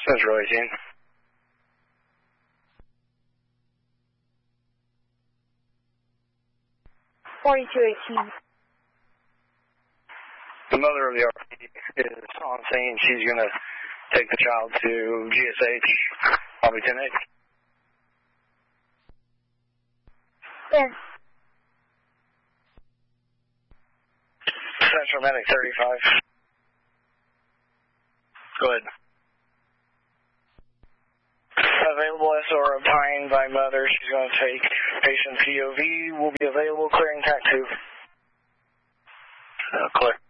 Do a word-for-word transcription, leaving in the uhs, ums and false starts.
Central eighteen. forty-two eighteen. The mother of the R P is on scene. She's going to take the child to G S H, probably ten eight. Where? Central Medic thirty-five. Go ahead. Available S O R obtained by mother. She's going to take patient P O V. Will be available clearing T A C two. Uh, clear.